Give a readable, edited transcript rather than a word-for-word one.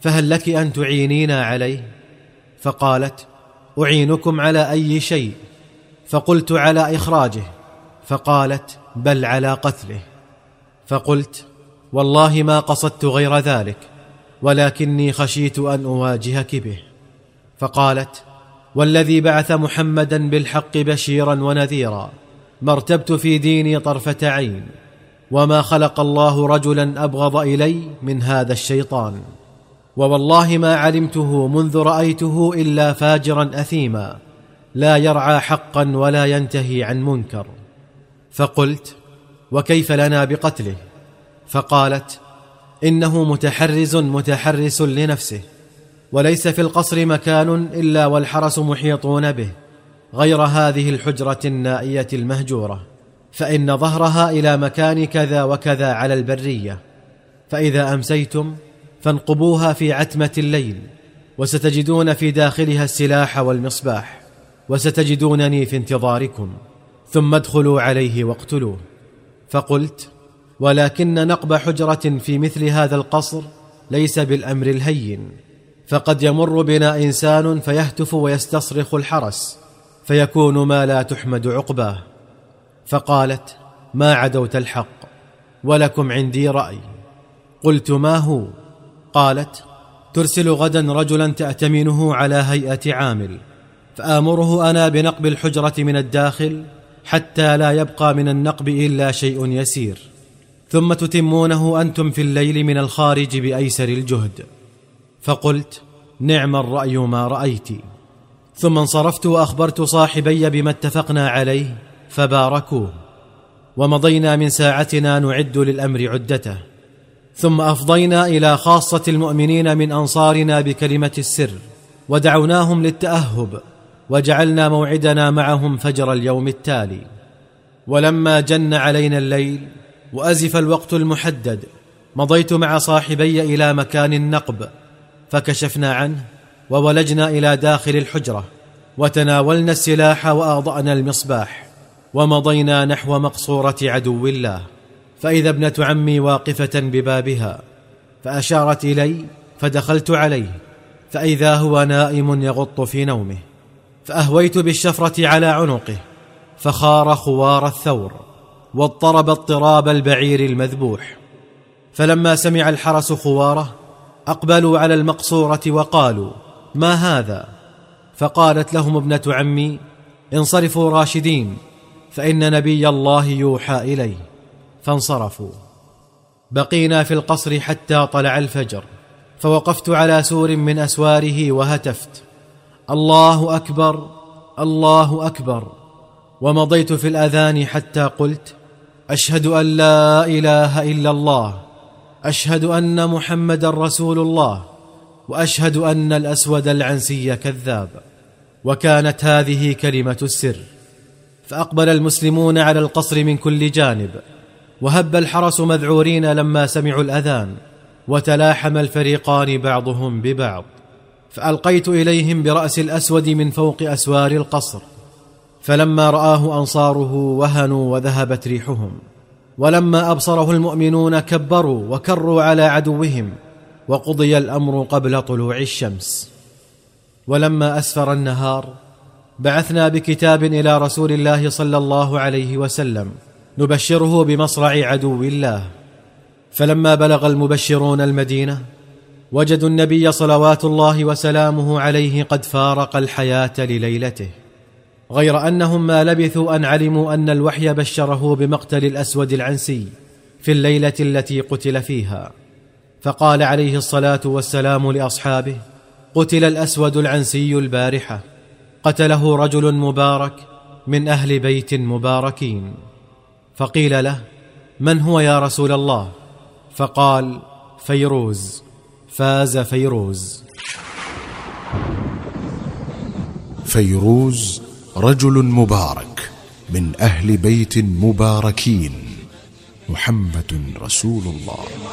فهل لك أن تعينينا عليه؟ فقالت: أعينكم على أي شيء؟ فقلت: على إخراجه. فقالت: بل على قتله. فقلت: والله ما قصدت غير ذلك، ولكني خشيت أن أواجهك به. فقالت: والذي بعث محمدا بالحق بشيرا ونذيرا ما ارتبت في ديني طرفة عين، وما خلق الله رجلا أبغض إلي من هذا الشيطان، ووالله ما علمته منذ رأيته إلا فاجرا أثيما لا يرعى حقا ولا ينتهي عن منكر. فقلت: وكيف لنا بقتله؟ فقالت: إنه متحرس لنفسه، وليس في القصر مكان إلا والحرس محيطون به، غير هذه الحجرة النائية المهجورة، فإن ظهرها إلى مكان كذا وكذا على البرية، فإذا أمسيتم فانقبوها في عتمة الليل، وستجدون في داخلها السلاح والمصباح، وستجدونني في انتظاركم، ثم ادخلوا عليه واقتلوه. فقلت: ولكن نقب حجرة في مثل هذا القصر ليس بالأمر الهين، فقد يمر بنا إنسان فيهتف ويستصرخ الحرس، فيكون ما لا تحمد عقباه. فقالت: ما عدوت الحق، ولكم عندي رأي. قلت: ما هو؟ قالت: ترسل غدا رجلا تأتمنه على هيئة عامل، فآمره أنا بنقب الحجرة من الداخل حتى لا يبقى من النقب إلا شيء يسير، ثم تتمونه أنتم في الليل من الخارج بأيسر الجهد. فقلت: نعم الرأي ما رأيت. ثم انصرفت وأخبرت صاحبي بما اتفقنا عليه فباركوه، ومضينا من ساعتنا نعد للأمر عدته، ثم أفضينا إلى خاصة المؤمنين من أنصارنا بكلمة السر، ودعوناهم للتأهب، وجعلنا موعدنا معهم فجر اليوم التالي. ولما جن علينا الليل وأزف الوقت المحدد، مضيت مع صاحبي إلى مكان النقب، فكشفنا عنه وولجنا إلى داخل الحجرة، وتناولنا السلاح وأضأنا المصباح، ومضينا نحو مقصورة عدو الله، فإذا ابنة عمي واقفة ببابها، فأشارت إلي فدخلت عليه، فإذا هو نائم يغط في نومه، فأهويت بالشفرة على عنقه، فخار خوار الثور، واضطرب اضطراب البعير المذبوح. فلما سمع الحرس خواره أقبلوا على المقصورة وقالوا: ما هذا؟ فقالت لهم ابنة عمي: انصرفوا راشدين، فإن نبي الله يوحى إليه. فانصرفوا. بقينا في القصر حتى طلع الفجر، فوقفت على سور من أسواره وهتفت: الله أكبر، الله أكبر، ومضيت في الأذان حتى قلت: أشهد أن لا إله إلا الله، أشهد أن محمد رسول الله، وأشهد أن الأسود العنسي كذاب. وكانت هذه كلمة السر. فأقبل المسلمون على القصر من كل جانب، وهب الحرس مذعورين لما سمعوا الأذان، وتلاحم الفريقان بعضهم ببعض، فألقيت إليهم برأس الأسود من فوق أسوار القصر، فلما رآه أنصاره وهنوا وذهبت ريحهم، ولما أبصره المؤمنون كبروا وكروا على عدوهم، وقضي الأمر قبل طلوع الشمس. ولما أسفر النهار بعثنا بكتاب إلى رسول الله صلى الله عليه وسلم نبشره بمصرع عدو الله. فلما بلغ المبشرون المدينة وجدوا النبي صلوات الله وسلامه عليه قد فارق الحياة لليلته، غير أنهم ما لبثوا أن علموا أن الوحي بشره بمقتل الأسود العنسي في الليلة التي قتل فيها. فقال عليه الصلاة والسلام لأصحابه: قتل الأسود العنسي البارحة، قتله رجل مبارك من أهل بيت مباركين. فقيل له: من هو يا رسول الله؟ فقال: فيروز، فاز فيروز. فيروز رجل مبارك من أهل بيت مباركين، محمد رسول الله.